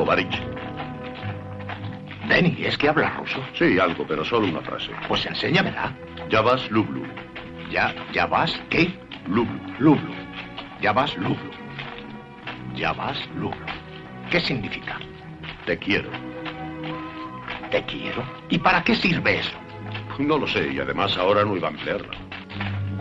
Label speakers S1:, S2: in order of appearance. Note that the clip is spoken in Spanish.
S1: Tovarich.
S2: Benny, ¿es que habla ruso?
S1: Sí, algo, pero solo una frase.
S2: Pues enséñamela.
S1: Ya vas, Lublu.
S2: ¿Ya vas? ¿Qué?
S1: Lublu.
S2: Lublu. Ya vas, Lublu. Ya vas, Lublu. ¿Qué significa?
S1: Te quiero.
S2: ¿Te quiero? ¿Y para qué sirve eso?
S1: No lo sé, y además ahora no iba a emplearla.